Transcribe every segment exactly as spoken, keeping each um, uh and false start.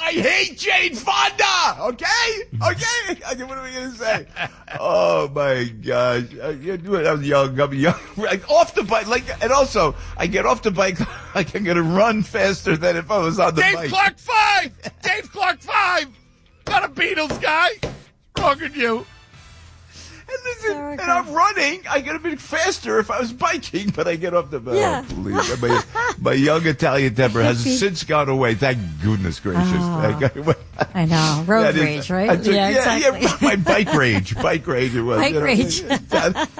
I hate Jane Fonda. Okay, okay. What are we gonna say? Oh my gosh! I, I was young. I'm young. Like, off the bike, like, and also I get off the bike. Like I'm gonna run faster than if I was on the Dave bike. Dave Clark five. Dave Clark five. Not a Beatles guy. Wrong with you. And, listen, and I'm running. I get a bit faster if I was biking, but I get off the bike. Yeah. Oh, please. My, my young Italian temper has since gone away. Thank goodness gracious. Oh, I know. Road is, rage, right? Took, yeah, yeah, exactly. yeah, my bike rage. Bike rage it was. Bike you know? rage. Thank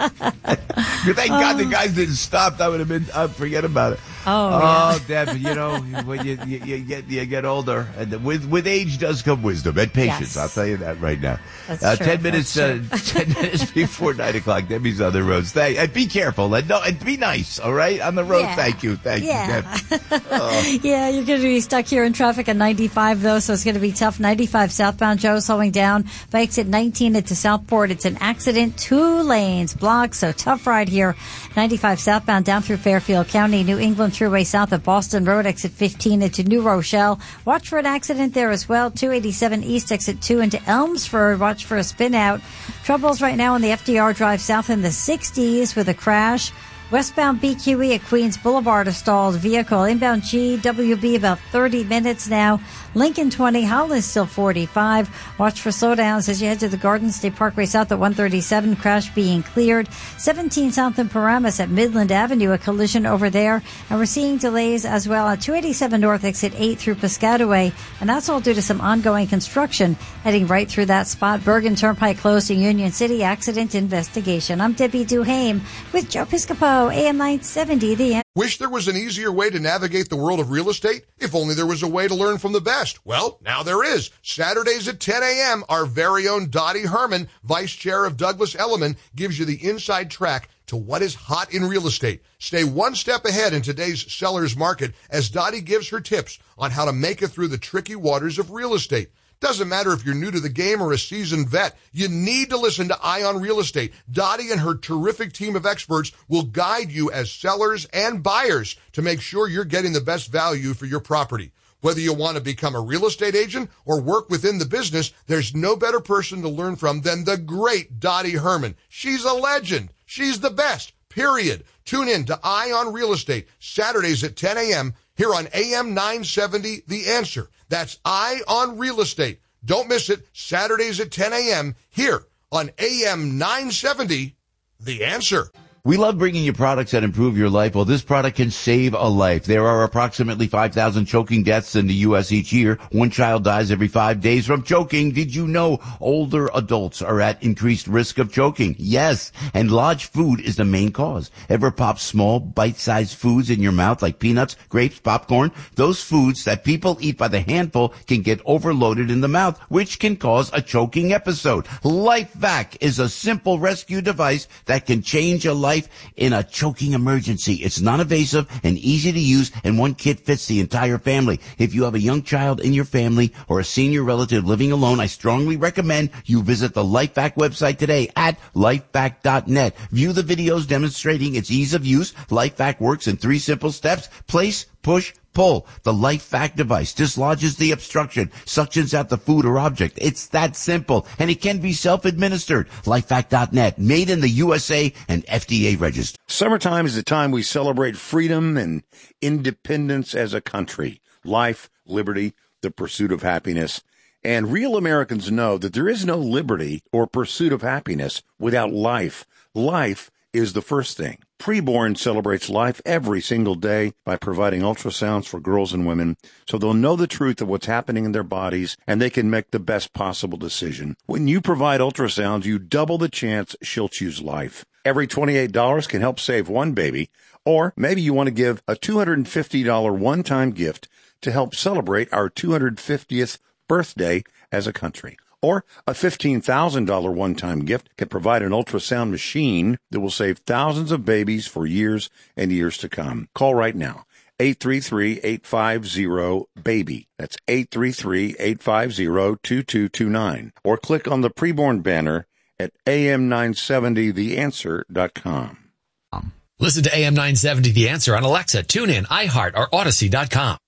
God the guys didn't stop. That would have been, uh, forget about it. Oh, oh yeah. Deb, you know, when you, you, you get you get older, and with with age does come wisdom and patience. Yes. I'll tell you that right now. That's uh, true. Ten minutes, uh, ten minutes before nine o'clock. Debbie's on the roads. Thank, and be careful. And no, and be nice. All right, on the road. Yeah. Thank you, thank Yeah. you, Deb. Oh. Yeah, you're going to be stuck here in traffic at ninety-five, though, so it's going to be tough. ninety-five southbound, Joe, slowing down. By exit nineteen into Southport, it's an accident. Two lanes blocked, so tough ride here. ninety-five southbound down through Fairfield County, New England Thruway south of Boston Road, exit fifteen into New Rochelle. Watch for an accident there as well. two eighty-seven east, exit two into Elmsford. Watch for a spin out. Troubles right now on the F D R Drive south in the sixties with a crash. Westbound B Q E at Queens Boulevard, a stalled vehicle. Inbound G W B about thirty minutes now. Lincoln twenty, Holland still forty-five. Watch for slowdowns as you head to the Garden State Parkway south at one thirty-seven. Crash being cleared. seventeen south in Paramus at Midland Avenue, a collision over there. And we're seeing delays as well at two eighty-seven north, exit eight through Piscataway. And that's all due to some ongoing construction heading right through that spot. Bergen Turnpike closed in Union City. Accident investigation. I'm Debbie Duhame with Joe Piscopo. A M nine seventy, the Wish there was an easier way to navigate the world of real estate? If only there was a way to learn from the best. Well, now there is. Saturdays at ten a.m., our very own Dottie Herman, Vice Chair of Douglas Elliman, gives you the inside track to what is hot in real estate. Stay one step ahead in today's seller's market as Dottie gives her tips on how to make it through the tricky waters of real estate. Doesn't matter if you're new to the game or a seasoned vet, you need to listen to Eye on Real Estate. Dottie and her terrific team of experts will guide you as sellers and buyers to make sure you're getting the best value for your property. Whether you want to become a real estate agent or work within the business, there's no better person to learn from than the great Dottie Herman. She's a legend. She's the best, period. Tune in to Eye on Real Estate, Saturdays at ten a.m. here on A M nine seventy, The Answer. That's Eye on Real Estate. Don't miss it, Saturdays at ten a.m. here on A M nine seventy, The Answer. We love bringing you products that improve your life. Well, this product can save a life. There are approximately five thousand choking deaths in the U S each year. One child dies every five days from choking. Did you know older adults are at increased risk of choking? Yes, and large food is the main cause. Ever pop small, bite-sized foods in your mouth like peanuts, grapes, popcorn? Those foods that people eat by the handful can get overloaded in the mouth, which can cause a choking episode. LifeVac is a simple rescue device that can change a life in a choking emergency. It's non-invasive and easy to use, and one kit fits the entire family. If you have a young child in your family or a senior relative living alone, I strongly recommend you visit the LifeVac website today at lifevac dot net. View the videos demonstrating its ease of use. LifeVac works in three simple steps: place, push, pull. The LifeVac device dislodges the obstruction, suctions out the food or object. It's that simple, and it can be self-administered. lifevac dot net, made in the U S A and F D A registered. Summertime is the time we celebrate freedom and independence as a country. Life, liberty, the pursuit of happiness. And real Americans know that there is no liberty or pursuit of happiness without life. Life is the first thing. Preborn celebrates life every single day by providing ultrasounds for girls and women so they'll know the truth of what's happening in their bodies and they can make the best possible decision. When you provide ultrasounds, you double the chance she'll choose life. Every twenty-eight dollars can help save one baby, or maybe you want to give a two hundred fifty dollars one-time gift to help celebrate our two hundred fiftieth birthday as a country. Or a fifteen thousand dollars one-time gift can provide an ultrasound machine that will save thousands of babies for years and years to come. Call right now. eight three three, eight five zero, BABY. That's eight three three, eight five zero, two two two nine. Or click on the preborn banner at A M nine seventy the answer dot com. Listen to A M nine seventy The Answer on Alexa, TuneIn, iHeart, or Odyssey dot com.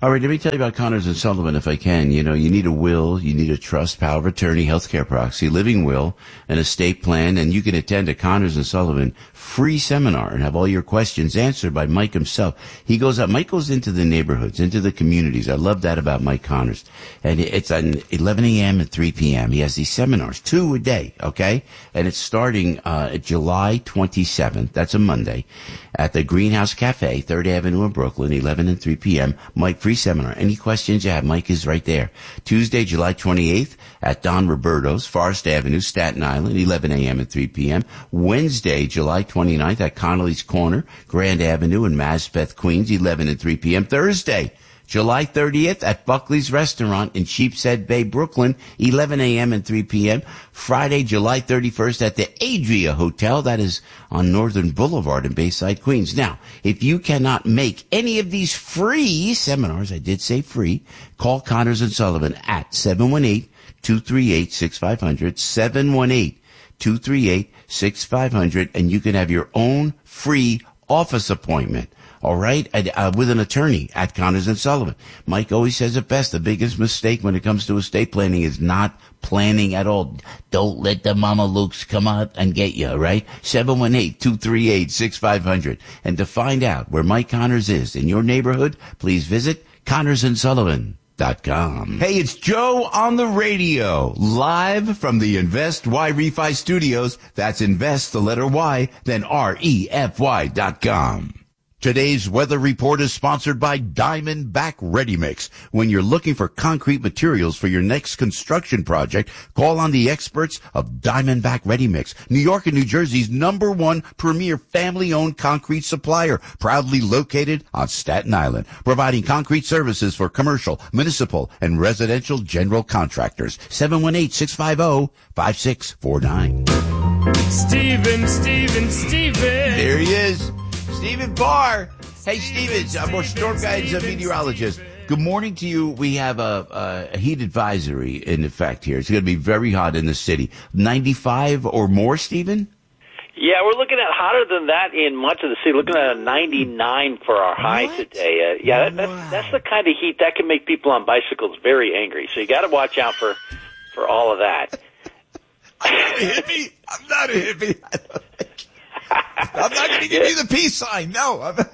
All right, let me tell you about Connors and Sullivan if I can. You know, you need a will, you need a trust, power of attorney, healthcare proxy, living will, an estate plan, and you can attend a Connors and Sullivan free seminar and have all your questions answered by Mike himself. He goes out, Mike goes into the neighborhoods, into the communities. I love that about Mike Connors. And it's at eleven a.m. and three p.m. He has these seminars, two a day, okay? And it's starting uh July twenty-seventh, that's a Monday, at the Greenhouse Cafe, third Avenue in Brooklyn, eleven and three p.m. Mike free seminar. Any questions you have, Mike is right there. Tuesday, July twenty-eighth at Don Roberto's, Forest Avenue, Staten Island, eleven a.m. and three p.m. Wednesday, July twenty-ninth at Connolly's Corner, Grand Avenue in Maspeth, Queens, eleven and three p.m. Thursday, July thirtieth at Buckley's Restaurant in Sheepshead Bay, Brooklyn, eleven a.m. and three p.m. Friday, July thirty-first at the Adria Hotel, that is on Northern Boulevard in Bayside, Queens. Now, if you cannot make any of these free seminars, I did say free, call Connors and Sullivan at seven one eight, two three eight, six five zero zero, seven one eight, two three eight, six five zero zero, and you can have your own free office appointment. All right, uh, with an attorney at Connors and Sullivan. Mike always says it best. The biggest mistake when it comes to estate planning is not planning at all. Don't let the Mama Lukes come out and get you, all right? seven one eight, two three eight, six five zero zero. And to find out where Mike Connors is in your neighborhood, please visit Connors and Sullivan dot com. Hey, it's Joe on the radio, live from the Invest Y Refi Studios. That's Invest, the letter Y, then R E F Y dot com. Today's weather report is sponsored by Diamondback Ready Mix. When you're looking for concrete materials for your next construction project, call on the experts of Diamondback Ready Mix, New York and New Jersey's number one premier family-owned concrete supplier, proudly located on Staten Island, providing concrete services for commercial, municipal, and residential general contractors. seven one eight, six five zero, five six four nine. Steven, Steven, Steven. There he is. Stephen Barr. Hey, Stephen, I'm our storm guidance meteorologist. Good morning to you. We have a, a heat advisory in effect here. It's going to be very hot in the city. ninety-five or more, Stephen? Yeah, we're looking at hotter than that in much of the city. Looking at a ninety-nine for our high what? today. Uh, yeah, that, that's, wow. that's the kind of heat that can make people on bicycles very angry. So you got to watch out for, for all of that. I'm not a hippie. I'm not a hippie. I'm not going to give you the peace sign. No. I'm,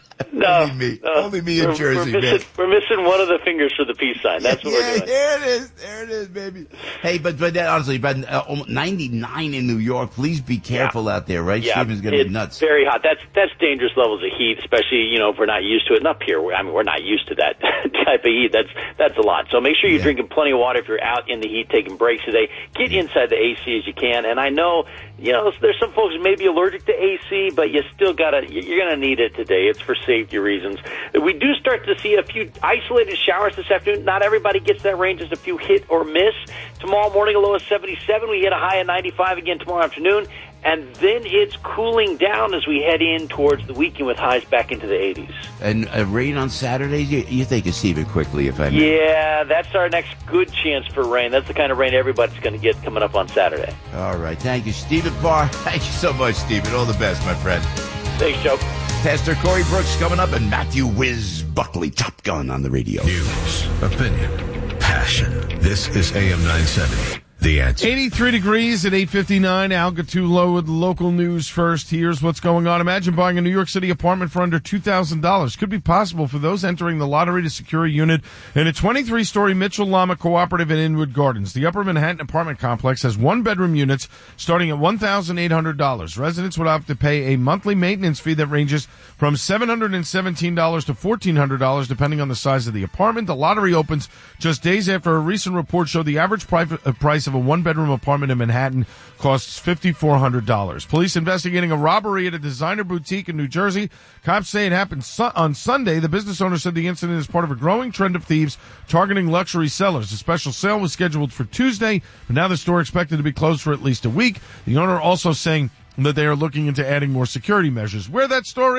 No, only me. no. Only me in we're, Jersey, we're missing, man. We're missing one of the fingers for the peace sign. That's what yeah, we're doing. there it is. There it is, baby. Hey, but but that, honestly, but uh, ninety-nine in New York. Please be careful Yeah. out there, right? Yeah, Stephen's going to be it's nuts. very hot. That's that's dangerous levels of heat, especially you know if we're not used to it. And up here, I mean, we're not used to that type of heat. That's that's a lot. So make sure you're Yeah. drinking plenty of water if you're out in the heat, taking breaks today. Get inside the A C as you can. And I know you know there's some folks who may be allergic to A C, but you still gotta you're gonna need it today. It's for safety reasons. We do start to see a few isolated showers this afternoon. Not everybody gets that range. Just a few hit or miss. Tomorrow morning, a low of seventy-seven. We hit a high of ninety-five again tomorrow afternoon. And then it's cooling down as we head in towards the weekend with highs back into the eighties. And uh, rain on Saturday. You, you think of Stephen quickly, if I may. Yeah, that's our next good chance for rain. That's the kind of rain everybody's going to get coming up on Saturday. All right. Thank you, Stephen Barr. Thank you so much, Stephen. All the best, my friend. Thanks, Joe. Pastor Corey Brooks coming up, and Matthew Whiz Buckley, Top Gun on the radio. News, opinion, passion. This is A M nine seventy. The Answer. eighty-three degrees at eight fifty-nine. Altitude low with local news first. Here's what's going on. Imagine buying a New York City apartment for under two thousand dollars. Could be possible for those entering the lottery to secure a unit in a twenty-three story Mitchell Lama Cooperative in Inwood Gardens. The Upper Manhattan apartment complex has one-bedroom units starting at one thousand eight hundred dollars. Residents would have to pay a monthly maintenance fee that ranges from seven hundred seventeen dollars to fourteen hundred dollars depending on the size of the apartment. The lottery opens just days after a recent report showed the average price of a one-bedroom apartment in Manhattan costs five thousand four hundred dollars. Police investigating a robbery at a designer boutique in New Jersey. Cops say it happened su- on Sunday. The business owner said the incident is part of a growing trend of thieves targeting luxury sellers. A special sale was scheduled for Tuesday, but now the store expected to be closed for at least a week. The owner also saying that they are looking into adding more security measures. Where that store is,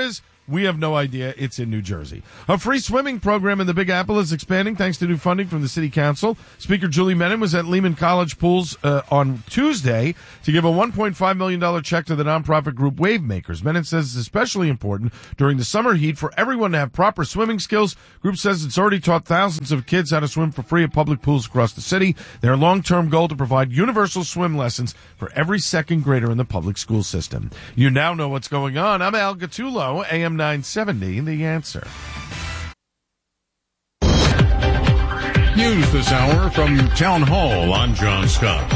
We have no idea. It's in New Jersey. A free swimming program in the Big Apple is expanding thanks to new funding from the City Council. Speaker Julie Menon was at Lehman College Pools uh, on Tuesday to give a one point five million dollars check to the nonprofit group Wavemakers. Menon says it's especially important during the summer heat for everyone to have proper swimming skills. Group says it's already taught thousands of kids how to swim for free at public pools across the city. Their long-term goal to provide universal swim lessons for every second grader in the public school system. You now know what's going on. I'm Al Gattullo, A M nine seventy, The Answer. News this hour from Town Hall. I'm John Scott.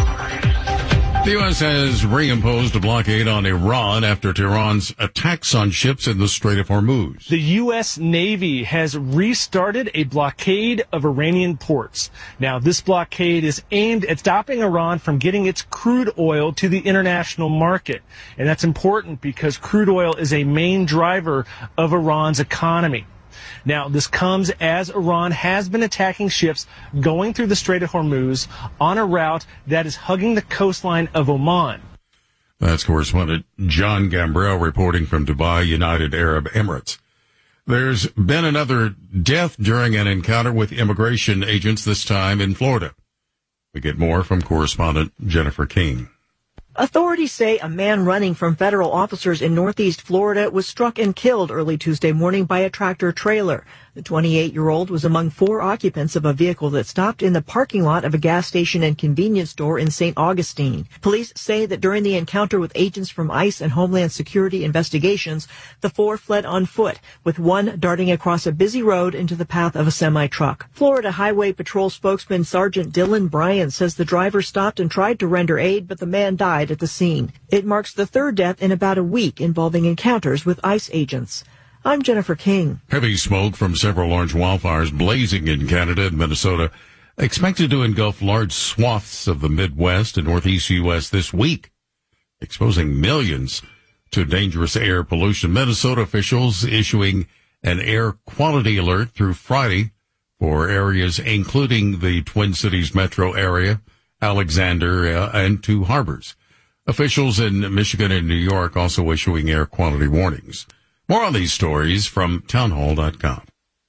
The U S has reimposed a blockade on Iran after Tehran's attacks on ships in the Strait of Hormuz. The U S Navy has restarted a blockade of Iranian ports. Now, this blockade is aimed at stopping Iran from getting its crude oil to the international market. And that's important because crude oil is a main driver of Iran's economy. Now, this comes as Iran has been attacking ships going through the Strait of Hormuz on a route that is hugging the coastline of Oman. That's correspondent John Gambrell reporting from Dubai, United Arab Emirates. There's been another death during an encounter with immigration agents, this time in Florida. We get more from correspondent Jennifer King. Authorities say a man running from federal officers in northeast Florida was struck and killed early Tuesday morning by a tractor trailer. The twenty-eight-year-old was among four occupants of a vehicle that stopped in the parking lot of a gas station and convenience store in Saint Augustine. Police say that during the encounter with agents from ICE and Homeland Security investigations, the four fled on foot, with one darting across a busy road into the path of a semi-truck. Florida Highway Patrol spokesman Sergeant Dylan Bryant says the driver stopped and tried to render aid, but the man died at the scene. It marks the third death in about a week involving encounters with ICE agents. I'm Jennifer King. Heavy smoke from several large wildfires blazing in Canada and Minnesota, expected to engulf large swaths of the Midwest and Northeast U S this week, exposing millions to dangerous air pollution. Minnesota officials issuing an air quality alert through Friday for areas including the Twin Cities metro area, Alexander, uh, and two harbors. Officials in Michigan and New York also issuing air quality warnings. More on these stories from townhall dot com.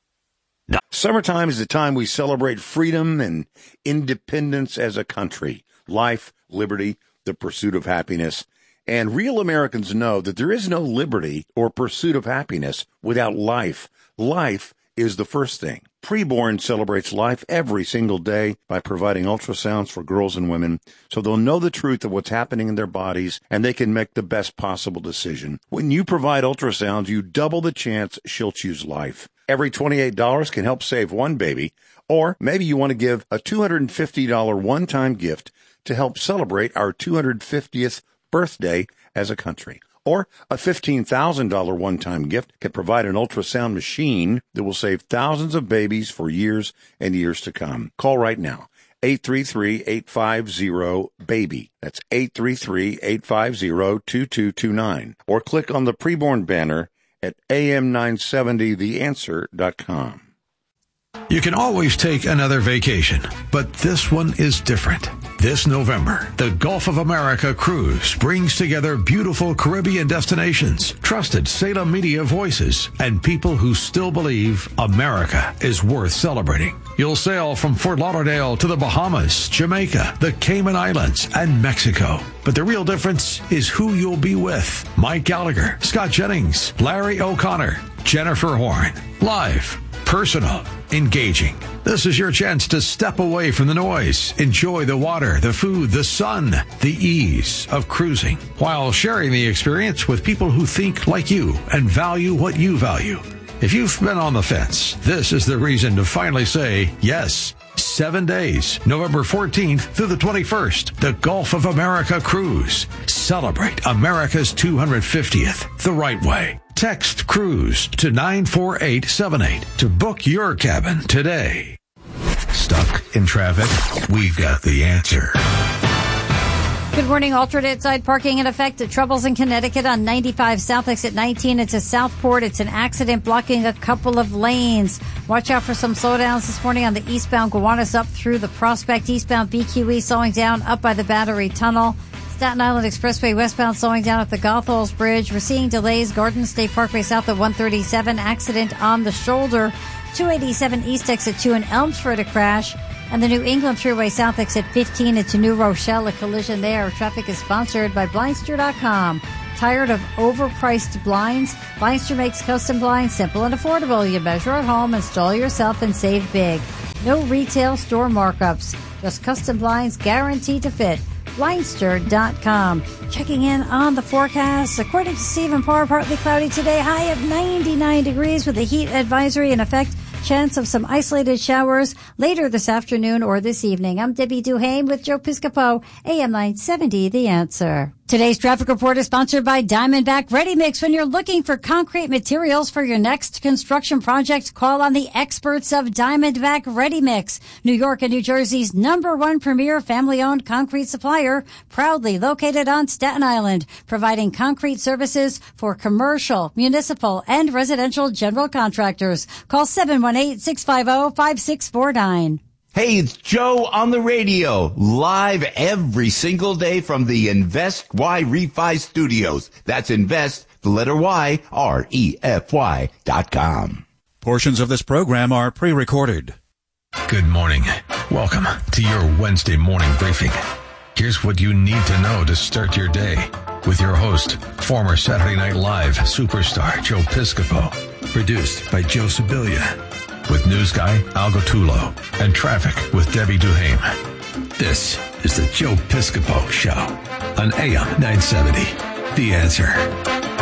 Summertime is the time we celebrate freedom and independence as a country, life, liberty, the pursuit of happiness. And real Americans know that there is no liberty or pursuit of happiness without life. Life is the first thing. Preborn celebrates life every single day by providing ultrasounds for girls and women so they'll know the truth of what's happening in their bodies and they can make the best possible decision. When you provide ultrasounds, you double the chance she'll choose life. Every twenty-eight dollars can help save one baby, or maybe you want to give a two hundred fifty dollars one-time gift to help celebrate our two hundred fiftieth birthday as a country. Or a fifteen thousand dollars one-time gift can provide an ultrasound machine that will save thousands of babies for years and years to come. Call right now, eight three three, eight five zero, BABY. That's eight three three, eight five zero, two two two nine. Or click on the preborn banner at A M nine seventy the answer dot com. You can always take another vacation, but this one is different. This November, the Gulf of America Cruise brings together beautiful Caribbean destinations, trusted Salem media voices, and people who still believe America is worth celebrating. You'll sail from Fort Lauderdale to the Bahamas, Jamaica, the Cayman Islands, and Mexico. But the real difference is who you'll be with. Mike Gallagher, Scott Jennings, Larry O'Connor, Jennifer Horn. Live, personal, engaging. This is your chance to step away from the noise, enjoy the water, the food, the sun, the ease of cruising, while sharing the experience with people who think like you and value what you value. If you've been on the fence, this is the reason to finally say yes. Seven days, November fourteenth through the twenty-first, the Gulf of America Cruise. Celebrate America's two hundred fiftieth the right way. Text CRUISE to nine four eight seven eight to book your cabin today. Stuck in traffic? We've got the answer. Good morning. Alternate side parking in effect. Troubles in Connecticut on ninety-five South exit nineteen into Southport. It's an accident blocking a couple of lanes. Watch out for some slowdowns this morning on the eastbound Gowanus up through the Prospect. Eastbound B Q E slowing down up by the Battery Tunnel. Staten Island Expressway westbound slowing down at the Gothalls Bridge. We're seeing delays. Garden State Parkway south at one thirty-seven. Accident on the shoulder. two eighty-seven east exit two in Elmsford, a crash. And the New England Thruway south exit fifteen into New Rochelle, a collision there. Traffic is sponsored by Blindster dot com. Tired of overpriced blinds? Blindster makes custom blinds simple and affordable. You measure at home, install yourself, and save big. No retail store markups. Just custom blinds guaranteed to fit. Blindster dot com. Checking in on the forecast. According to Stephen Parr, partly cloudy today. High of ninety-nine degrees with a heat advisory in effect. Chance of some isolated showers later this afternoon or this evening. I'm Debbie Duhame with Joe Piscopo, A M nine seventy, The Answer. Today's traffic report is sponsored by Diamondback Ready Mix. When you're looking for concrete materials for your next construction project, call on the experts of Diamondback Ready Mix. New York and New Jersey's number one premier family-owned concrete supplier, proudly located on Staten Island, providing concrete services for commercial, municipal, and residential general contractors. Call seven one eight, six five zero, five six four nine. Hey, it's Joe on the radio, live every single day from the Invest Y Refi Studios. That's Invest, the letter Y, R E F Y dot com. Portions of this program are pre-recorded. Good morning. Welcome to your Wednesday morning briefing. Here's what you need to know to start your day with your host, former Saturday Night Live superstar Joe Piscopo. Produced by Joe Sibilia. With news guy Al Gottulo and traffic with Debbie Duhame. This is the Joe Piscopo Show on A M nine seventy. The Answer.